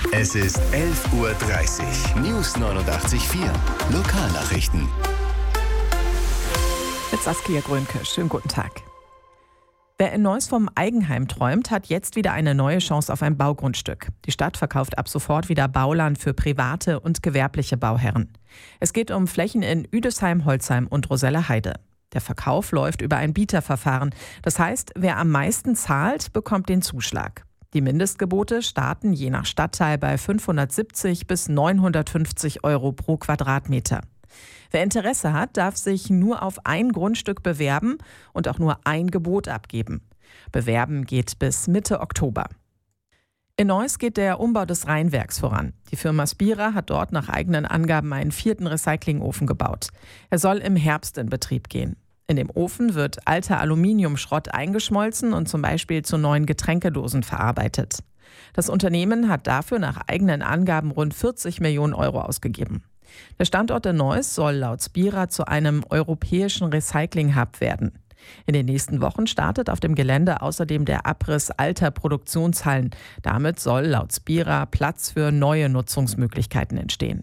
Es ist 11:30 Uhr. News 89.4. Lokalnachrichten. Mit Saskia Grönke. Schönen guten Tag. Wer in Neuss vom Eigenheim träumt, hat jetzt wieder eine neue Chance auf ein Baugrundstück. Die Stadt verkauft ab sofort wieder Bauland für private und gewerbliche Bauherren. Es geht um Flächen in Üdesheim, Holzheim und Roselleheide. Der Verkauf läuft über ein Bieterverfahren. Das heißt, wer am meisten zahlt, bekommt den Zuschlag. Die Mindestgebote starten je nach Stadtteil bei 570 bis 950 € pro Quadratmeter. Wer Interesse hat, darf sich nur auf ein Grundstück bewerben und auch nur ein Gebot abgeben. Bewerben geht bis Mitte Oktober. In Neuss geht der Umbau des Rheinwerks voran. Die Firma Spira hat dort nach eigenen Angaben einen 4. Recyclingofen gebaut. Er soll im Herbst in Betrieb gehen. In dem Ofen wird alter Aluminiumschrott eingeschmolzen und zum Beispiel zu neuen Getränkedosen verarbeitet. Das Unternehmen hat dafür nach eigenen Angaben rund 40 Millionen € ausgegeben. Der Standort in Neuss soll laut Spira zu einem europäischen Recycling-Hub werden. In den nächsten Wochen startet auf dem Gelände außerdem der Abriss alter Produktionshallen. Damit soll laut Spira Platz für neue Nutzungsmöglichkeiten entstehen.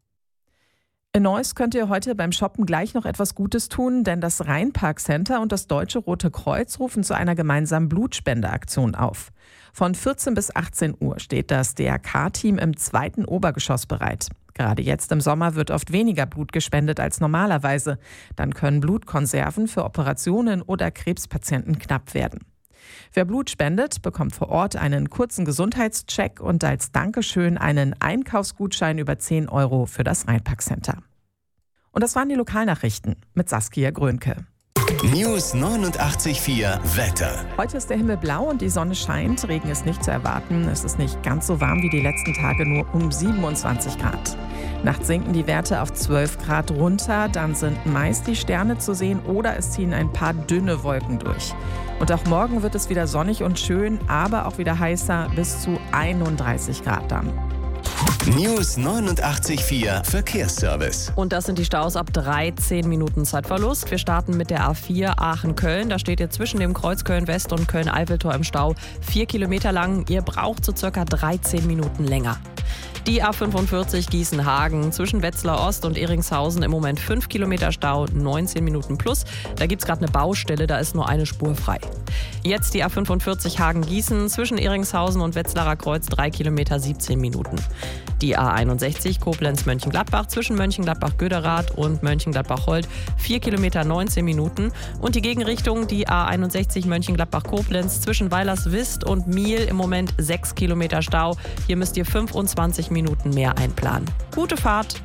In Neuss könnt ihr heute beim Shoppen gleich noch etwas Gutes tun, denn das Rheinpark-Center und das Deutsche Rote Kreuz rufen zu einer gemeinsamen Blutspendeaktion auf. Von 14 bis 18 Uhr steht das DRK-Team im 2. Obergeschoss bereit. Gerade jetzt im Sommer wird oft weniger Blut gespendet als normalerweise. Dann können Blutkonserven für Operationen oder Krebspatienten knapp werden. Wer Blut spendet, bekommt vor Ort einen kurzen Gesundheitscheck und als Dankeschön einen Einkaufsgutschein über 10 € für das Rheinpark-Center. Und das waren die Lokalnachrichten mit Saskia Grönke. News 89.4 Wetter. Heute ist der Himmel blau und die Sonne scheint. Regen ist nicht zu erwarten. Es ist nicht ganz so warm wie die letzten Tage, nur um 27 Grad. Nachts sinken die Werte auf 12 Grad runter. Dann sind meist die Sterne zu sehen oder es ziehen ein paar dünne Wolken durch. Und auch morgen wird es wieder sonnig und schön, aber auch wieder heißer, bis zu 31 Grad dann. News 89.4 Verkehrsservice. Und das sind die Staus ab 13 Minuten Zeitverlust. Wir starten mit der A4 Aachen-Köln. Da steht ihr zwischen dem Kreuz Köln-West und Köln-Eiffeltor im Stau 4 Kilometer lang. Ihr braucht so circa 13 Minuten länger. Die A45 Gießen-Hagen zwischen Wetzlar Ost und Eringshausen im Moment 5 Kilometer Stau, 19 Minuten plus. Da gibt es gerade eine Baustelle, da ist nur eine Spur frei. Jetzt die A45 Hagen-Gießen zwischen Eringshausen und Wetzlarer Kreuz 3 Kilometer, 17 Minuten. Die A61 Koblenz-Mönchengladbach zwischen Mönchengladbach-Göderath und Mönchengladbach-Holt 4 Kilometer, 19 Minuten. Und die Gegenrichtung, die A61 Mönchengladbach-Koblenz zwischen Weilerswist und Miel im Moment 6 Kilometer Stau. Hier müsst ihr 25 Minuten mehr einplanen. Gute Fahrt!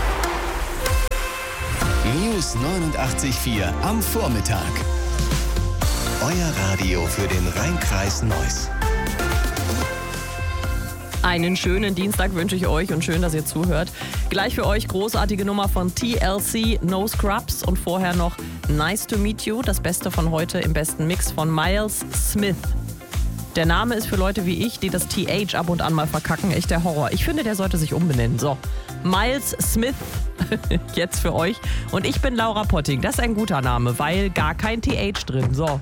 News 89.4 am Vormittag. Euer Radio für den Rheinkreis Neuss. Einen schönen Dienstag wünsche ich euch und schön, dass ihr zuhört. Gleich für euch großartige Nummer von TLC, No Scrubs und vorher noch Nice to Meet You, das Beste von heute im besten Mix von Miles Smith. Der Name ist für Leute wie ich, die das TH ab und an mal verkacken, echt der Horror. Ich finde, der sollte sich umbenennen. So, Miles Smith jetzt für euch. Und ich bin Laura Potting. Das ist ein guter Name, weil gar kein TH drin. So.